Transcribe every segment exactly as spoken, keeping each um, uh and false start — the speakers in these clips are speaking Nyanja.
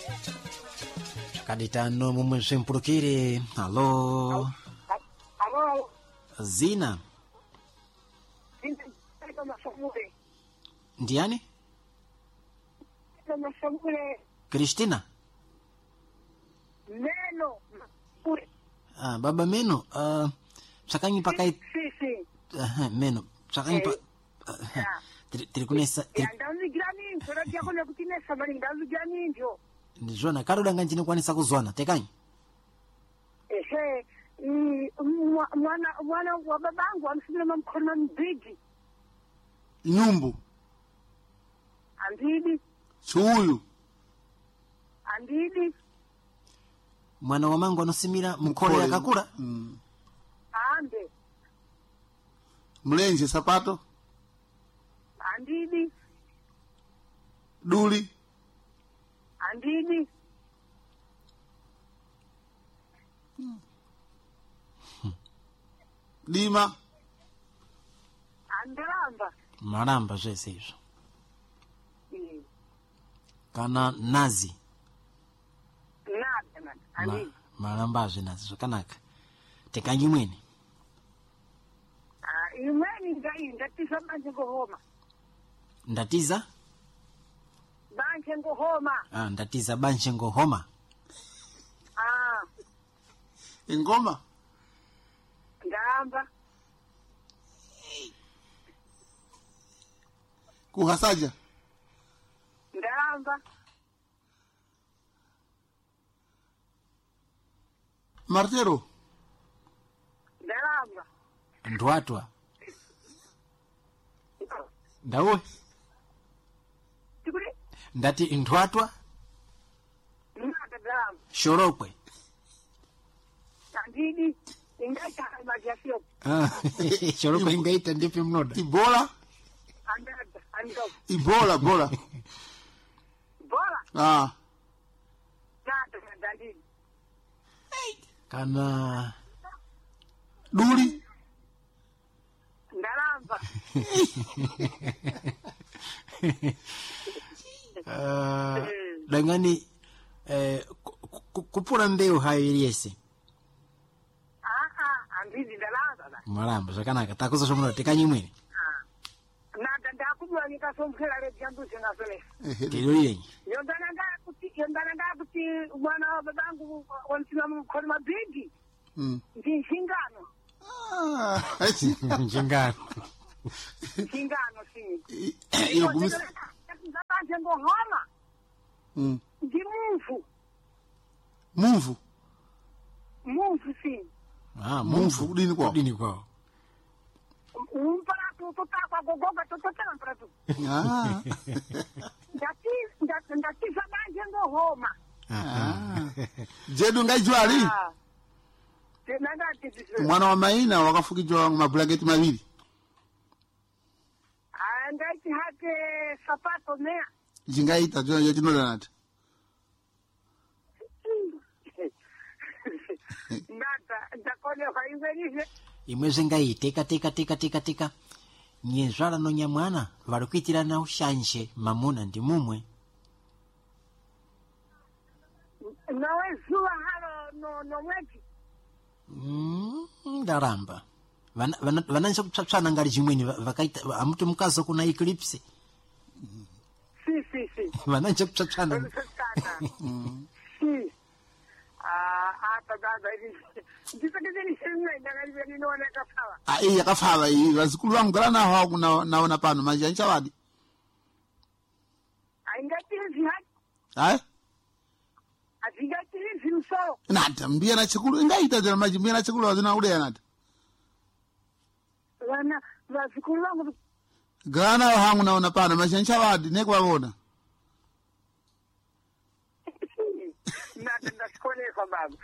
Kaditano mumwe mpulukire. Halo. Halo. Zina. Ndiani? Kristina. Meno. Ah, baba Meno. Uh, sakangi pakai. Si, si. Uh, Meno. Sakangi pa. Tirikunesa. Ndazi gani? Sura yako na kutinesa bali ndazi gani ndio. Nijona karuda nganjini kwanisa kuzwana. Tekanyi. Ehe. Mwana mwana wa babangu amsema mkono mbiji. Nyumbu. Andidi. Chuyu. Andidi. Mwana wa mangu anosimira mkole ya kakura. Mm. Ande. Mlenje sapato. Andidi. Duli. Andidi. Hmm. Dima. Andalamba. Maramba jese hizo. Mm. Kana nazi. Nada man. Andidi. Ma, maramba je nazi. So kanaka. Tekanyi mwene. Ah, imweni ngai ndatisa banje ngohoma. Ndatiza? Banje ngohoma. Ah, ndatiza banje ngohoma. Ah. Ingoma. Ndamba. Kuhasaja. Ndamba. Martero. Ndamba. Ndwatwa. Ndawe? Tikuri? Ndati ndwatwa? Ndamba ndamba. Shorokwe. Andidi. Ingaita majasio. Ah, shorokwe ingaita ndipi mnoda. Ibola. Andada. Andada. Ibola, bola. Bola. Ah. Nada ndadi. Kana Duli. Ndalamba. uh, dangani eh, kupura mbeu hayo iliese. Ah ah, andidi ndalamba. Maramba sakanaka takuza shomuno tekanyi mwene. Ah. Nada ndakubwa nikasomkhela le jambo singasole. Kilolile. Yondana ndakuti yondana ndakuti mwana wa babangu wansima mkono mabigi. Mm. Ndi shingano. Ah. Njingano. Shingano si. Iyo kumisa. Ndabanje ngohoma. Mm. Ndi mumfu. Mumfu. Mumfu si. Ah, Mumfu mumfu dini kwao. dini kwao. Umpara tu tutakwa gogoga tutotambra tu. Ah. Ndati ndati ndati sabanje ngohoma. Ah. Jedu ngaijwali. Ah. Tena ndati Mwana wa maina wakafukijwa mabulageti mawili. Ah, ndati hake sapato mea. Jingaita jua yote nola nata. Ndata ndakone kwa ingenize. Imweze ngai teka teka teka teka teka. Nyezwala no nyamwana valukwitira na ushanje mamuna ndi mumwe. Nawe zuwa halo no no mweti. Mm, ndaramba. Vana vana vananza kupsapsana ngali jimweni vakaita amutu mkazo kuna eclipse. Si si si. Vananza kupsapsana. Mm. Si. Ah, hata dada hivi. Ndipende ni sema ndangalia ni naona kafawa. Ah, iya kafala hii. Wazikulu wangu gala na hao kuna naona pano majanja wadi. Aingati hivi hadi. Hai? Atingati hivi msao. Nata mbia na chikulu ingaita jana maji mbia na chikulu wazina ule ya nata. Wana wazikulu wangu Gana hangu naona pano majanja wadi neko wabona. Nada ndashikone kwa babu.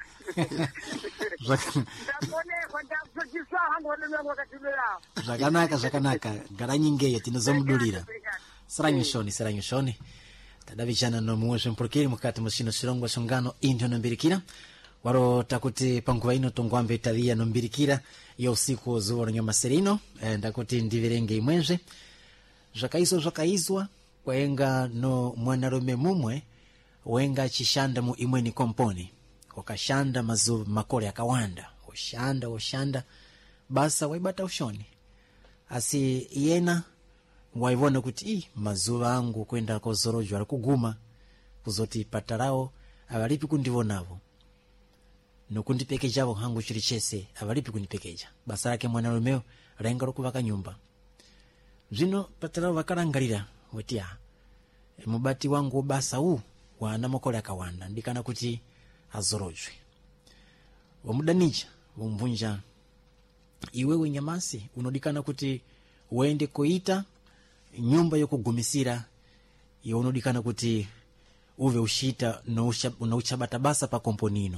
Ndakone kwa dafu kisa hangu wale wakati leo. Zakanaka zakanaka garanyingeyo tinozomudulira. Saranyushoni saranyushoni. Tadavijana no muweze mpurukiri mukati musino silongwa songano indio nombirikira. Waro takuti panguwa ino tongwambe tavia nombirikira ya usiku ozuwa nyama serino. E, ndakuti ndivirenge imwenze. Zakaizwa zakaizwa kwaenga no mwanarume mumwe wenga chishanda mu imweni komponi wakashanda mazu makole akawanda oshanda oshanda basa waibata ushoni asi yena waivona kuti i mazuva angu kwenda kozorojwa ari kuguma kuzoti patarao avalipi kundivonavo nokundipekeja vo hangu chiri chese avalipi kundipekeja basa rake mwanarumeo rainga rokuvaka nyumba zvino patarao vakarangarira woti a mubati wangu basa u wana makole akawanda ndikana kuti azorojwe wamudanija womvunja iwewe nyamasi unodikana kuti uende koita nyumba yokugumisira iyo unodikana kuti uve ushita no uchabata basa pa komponino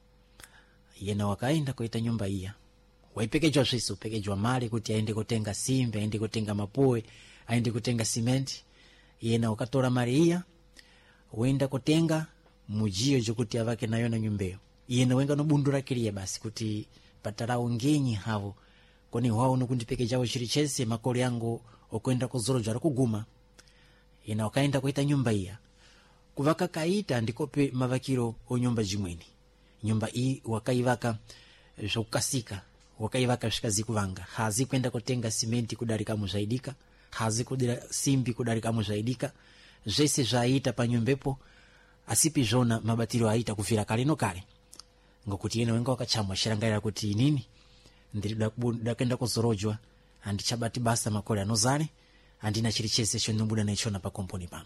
yena wakaenda koita nyumba iya waipekejwa swisu pekejwa mali kuti aende kutenga simbe aende kutenga mapoe aende kutenga simenti yena wakatora mali iya wenda kutenga mujio jokuti avake nayo na nyumbeyo yena wenga nobundura kiriye basi kuti patarao ngenyi havo koni wao nokundipekejawo chiri chese makole yangu okwenda kuzorojwa ari kuguma yena wakaenda kuita nyumba iya kuvaka kaita ndikope mavakiro o nyumba jimweni nyumba hii wakaivaka zvokukasika wakaivaka zvikazi kuvanga hazi kwenda kutenga simenti kudarika muzvaidika hazi kudira simbi kudarika muzvaidika zvese zvaita pa nyumbepo asipi zona mabatiro aita kufira kale no kale ngokuti yena wenga wakachamwa shirangaira kuti nini ndiri dakwenda kuzorojwa andichabati basa makole anozale andina chiri chese chonombuda naichona pa komponi pano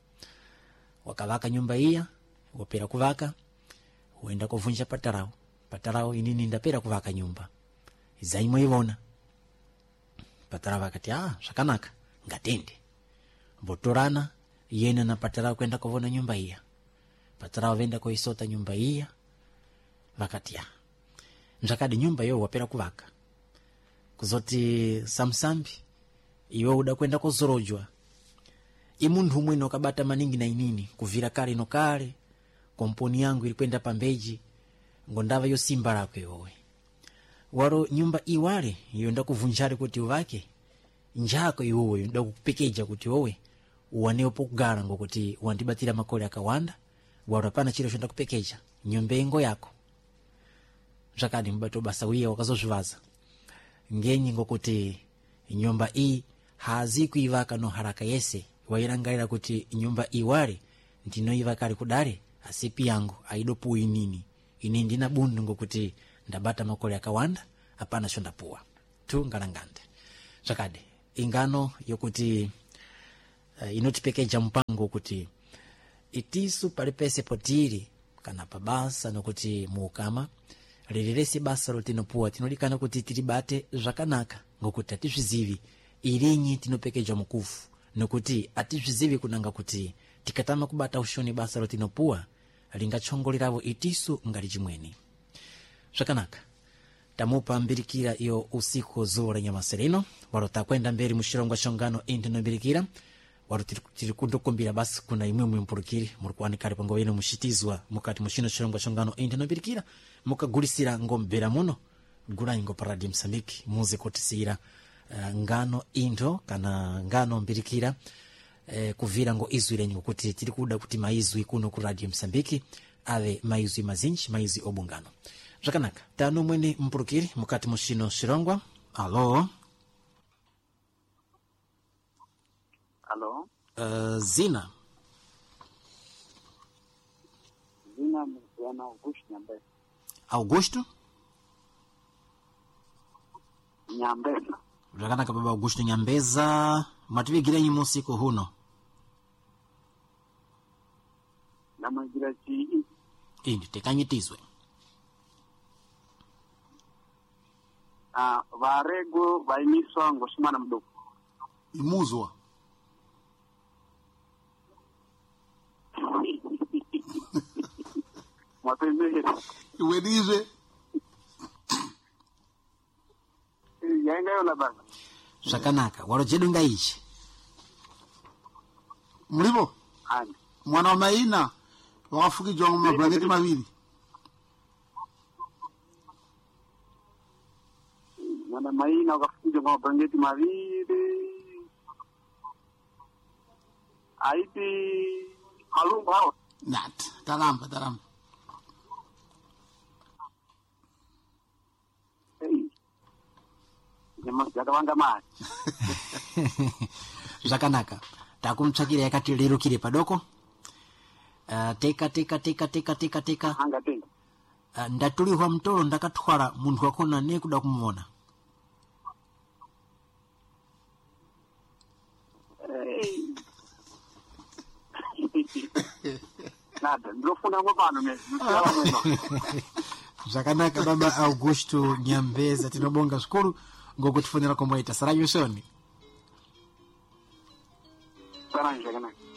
wakavaka nyumba iya wapera kuvaka uenda kuvunja patarao patarao inini ndapera kuvaka nyumba izaimwe ivona patarao vakati ah zvakanaka ngatende botorana yena na patarao kwenda kuvona nyumba iya patarao venda koisota nyumba iya vakati ah nzakadi nyumba yo wapera kuvaka kuzoti samsambi iwe uda kwenda kuzorojwa imundu umwe nokabata maningi na inini kuvira kale no kale komponi yangu ilikwenda pambeji ngondava yo simba lako yowe waro nyumba iwale yonda kuvunjare kuti uvake njako iwowe nda kupekeja kuti wowe uwaneo pokugara ngokuti wandibatira makole akawanda waro pana chiro chonda kupekeja nyombengo yako zvakadi mubato basa wiya wakazozvivaza ngenyi ngokuti nyumba iyi hazi kuivaka no haraka yese wairangarira kuti nyumba iwale ndinoivaka ari kudare asipi yangu aidopuwi nini ini ndina bundu ngokuti ndabata makole akawanda apana shondapuwa tu ngalangande zvakadi ingano yokuti uh, inotipekeja mpango kuti itisu palipese potiri kana pabasa nokuti muukama lililesi basa rotinopuwa tinodikana kuti tiribate zvakanaka ngokuti atizvizivi ilinyi tinopekeja mukufu nokuti atizvizivi kunanga kuti tikatama kubata ushoni basa rotinopuwa lingachongolerawo itisu ngali chimweni zvakanaka tamupa mbirikira iyo usiku zuwa la nyamasereno waro takwenda mberi mushirongwa shongano intino mbirikira waro tiri kundokumbira basi kuna imwe mpurukiri muri kuwanikali pango yenu mushitizwa mukati mushino shirongwa shongano intino mbirikira mukagulisira ngombera muno gula ingo paradi Msambiki muze kotisira uh, ngano into kana ngano mbirikira eh, kuvira ngo izwi lenyu kuti tiri kuda kuti maizwi kuno ku radio Msambiki ave maizwi mazinji maizwi obungano zvakanaka tano mwene mpurukiri mukati mushino shirongwa alo alo uh, zina zina mwana Augusto Nyambesa Augusto Nyambesa zvakanaka baba Augusto Nyambeza mativigira nyi musiku huno namagira chi indi tekanyitizwe ah varego vaimiswa ngoshimana mdoko imuzwa mwapembe iwedize yaenga yola bana zvakanaka waro jedu ngaichi mulipo hani mwana wa maina wakafukijwa mu mablanketi mavili mwana maina wakafukijwa mu mablanketi mavili aiti alumba hao Nat, talamba, talamba. Ei. Nyama zakawanda mali. Zvakanaka. Takumtsvakira yakati lirukire padoko. Uh, teka teka teka teka teka teka. Anga tenga. Uh, ndatulihwa mtolo ndakatwala munthu wakona ne kuda kumuona. Ei. Nada, ndofuna ngopano ne. Zvakanaka baba Augusto Nyambeza, tinobonga zvikuru ngokutifonera komwe ita. Sara Yushoni. Saranje kana.